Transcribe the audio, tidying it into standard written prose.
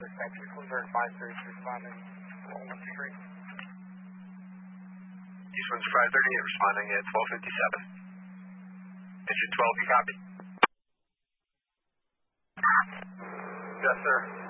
Thank you. Eastland 530 responding Walnut Street. Eastland 538 responding at 1257. Engine 12, you copy? Yes, sir.